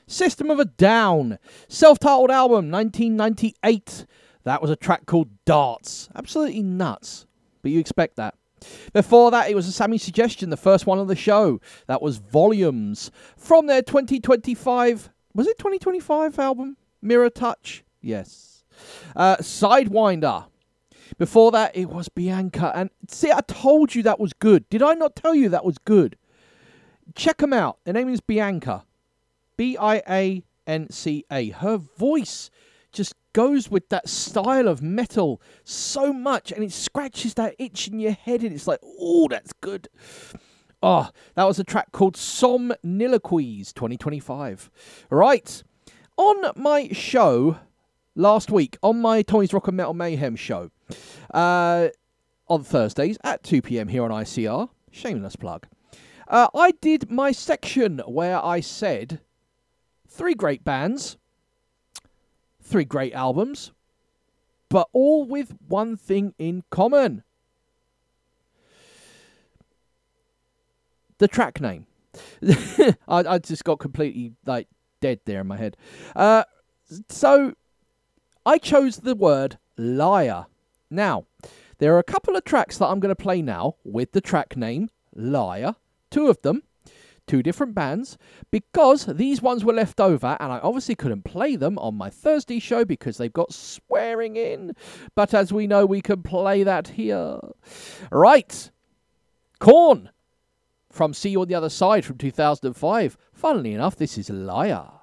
System of a Down, self-titled album, 1998. That was a track called Darts. Absolutely nuts, but you expect that. Before that, it was a Sammy Suggestion, the first one of the show. That was Volumes. From their 2025, was it 2025 album? Mirror Touch? Yes. Sidewinder. Before that, it was Bianca. And see, I told you that was good. Did I not tell you that was good? Check them out. Her name is Bianca. Bianca. Her voice just goes with that style of metal so much, and it scratches that itch in your head, and it's like, oh, that's good. Oh, that was a track called Somniloquies 2025. Right. On my show last week, on my Tommy's Rock and Metal Mayhem show, on Thursdays at 2 p.m. here on ICR, shameless plug, I did my section where I said 3 great bands, 3 great albums, but all with one thing in common. The track name. I just got completely dead there in my head. So I chose the word liar. Now, there are a couple of tracks that I'm going to play now with the track name Liar. 2 of them. 2 different bands, because these ones were left over, and I obviously couldn't play them on my Thursday show because they've got swearing in. But as we know, we can play that here. Right. Korn from See You on the Other Side from 2005. Funnily enough, this is Liar.